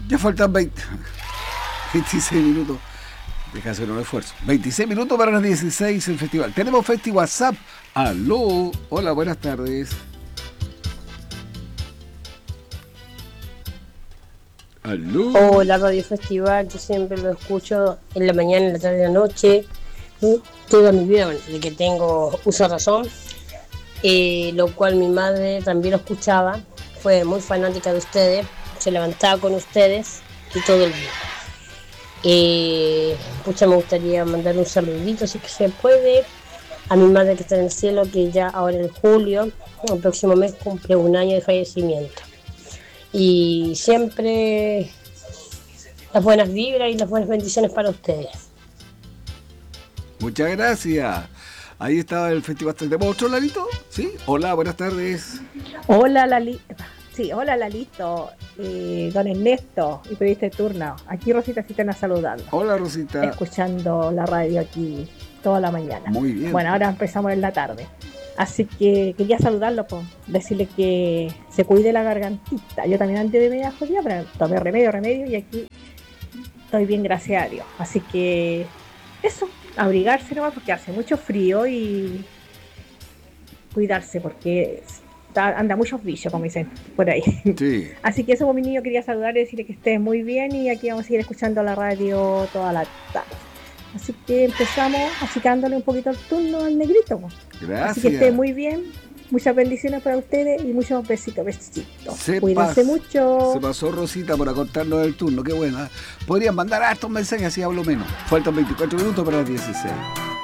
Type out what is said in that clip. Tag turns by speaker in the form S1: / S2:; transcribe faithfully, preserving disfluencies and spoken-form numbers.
S1: Ya faltan veinte, veintiséis minutos. Deja hacer un esfuerzo. veintiséis minutos para las dieciséis el festival. Tenemos Festi WhatsApp. Aló. Hola, buenas tardes. Aló.
S2: Hola, Radio Festival. Yo siempre lo escucho en la mañana, en la tarde, en la noche. Toda mi vida, bueno, desde que tengo uso de razón. Eh, lo cual mi madre también lo escuchaba. Fue muy fanática de ustedes. Se levantaba con ustedes y todo el día. Eh, pucha, me gustaría mandar un saludito si que se puede a mi madre que está en el cielo, que ya ahora en julio, el próximo mes, cumple un año de fallecimiento. Y siempre las buenas vibras y las buenas bendiciones para ustedes.
S1: Muchas gracias. Ahí estaba el festival. ¿Tenemos otro Lalito? ¿Sí? Hola, buenas tardes.
S3: Hola, Lali. Sí, hola, Lalito. Eh, don Ernesto y periodista de turno. Aquí Rosita Citena saludando.
S1: Hola, Rosita.
S3: Escuchando la radio aquí toda la mañana.
S1: Muy bien.
S3: Bueno, ahora empezamos en la tarde. Así que quería saludarlo, pues, decirle que se cuide la gargantita. Yo también antes de media jodida, pero tomé remedio, remedio y aquí estoy bien, gracias a Dios. Así que eso, abrigarse nomás porque hace mucho frío y cuidarse porque anda muchos bichos, como dicen por ahí.
S1: Sí.
S3: Así que eso, mi niño, quería saludar y decirle que estés muy bien y aquí vamos a seguir escuchando la radio toda la tarde. Así que empezamos achicándole un poquito el turno al negrito.
S1: Gracias.
S3: Así que esté muy bien. Muchas bendiciones para ustedes y muchos besitos, besitos.
S1: Se
S3: Cuídense
S1: pas,
S3: mucho.
S1: Se pasó Rosita por acortarnos el turno. Qué buena. Podrían mandar hartos mensajes, así hablo menos. Faltan veinticuatro minutos para las dieciséis.